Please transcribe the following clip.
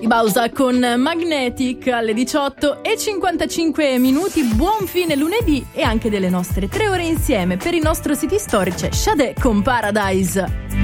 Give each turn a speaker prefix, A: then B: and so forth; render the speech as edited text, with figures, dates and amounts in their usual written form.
A: I Bausa con Magnetic alle 18:55. Buon fine lunedì e anche delle nostre 3 ore insieme. Per il nostro City Story c'è Sade con Paradise.